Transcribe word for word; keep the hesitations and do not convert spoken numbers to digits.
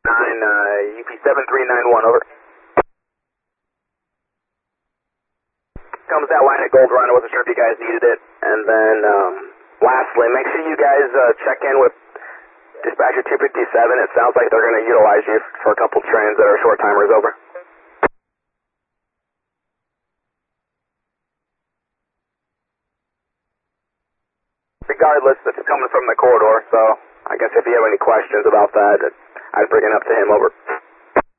nine, uh, U P seven three nine one, over. Comes that line at Gold Run. I wasn't sure if you guys needed it. And then, um, lastly, make sure you guys uh, check in with Dispatcher two fifty-seven. It sounds like they're going to utilize you for a couple trains that are short timers, over. Regardless, this is coming from the corridor, so I guess if you have any questions about that, I'd bring it up to him, over.